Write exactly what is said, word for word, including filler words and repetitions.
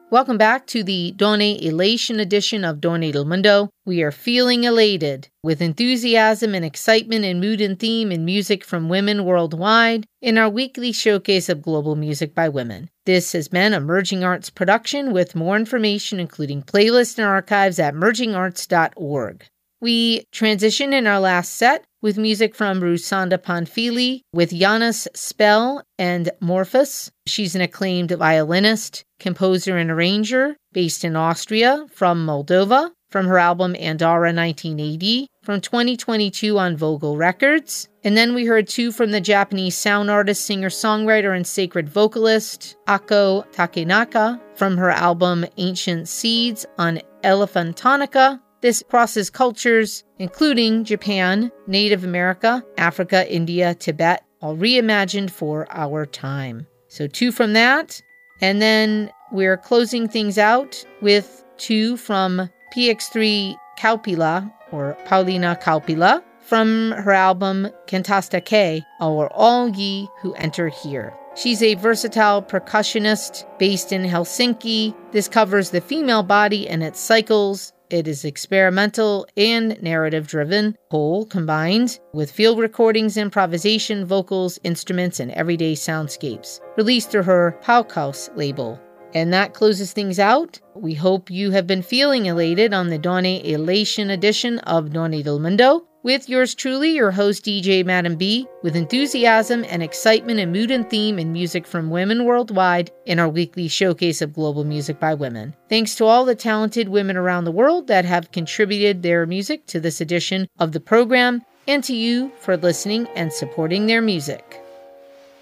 Welcome back to the Donne Elation edition of Donne del Mundo. We are feeling elated with enthusiasm and excitement and mood and theme and music from women worldwide in our weekly showcase of global music by women. This has been a Merging Arts production with more information, including playlists and archives at merging arts dot org. We transitioned in our last set with music from Rusanda Panfili with Janus Spell and Morphus. She's an acclaimed violinist, composer, and arranger based in Austria from Moldova, from her album Andara nineteen eighty, from twenty twenty-two on Vogel Records. And then we heard two from the Japanese sound artist, singer-songwriter, and sacred vocalist Ako Takenaka from her album Ancient Seeds on Elephantonica. This crosses cultures, including Japan, Native America, Africa, India, Tibet, all reimagined for our time. So two from that. And then we're closing things out with two from P X three Kaupila, or Paulina Kaupila, from her album Cantasta K, or All Ye Who Enter Here. She's a versatile percussionist based in Helsinki. This covers the female body and its cycles. It is experimental and narrative-driven, whole combined with field recordings, improvisation, vocals, instruments, and everyday soundscapes, released through her Paukhaus label. And that closes things out. We hope you have been feeling elated on the Donne Elation edition of Donne del Mundo, with yours truly, your host D J Madam B, with enthusiasm and excitement and mood and theme and music from women worldwide in our weekly showcase of global music by women. Thanks to all the talented women around the world that have contributed their music to this edition of the program, and to you for listening and supporting their music.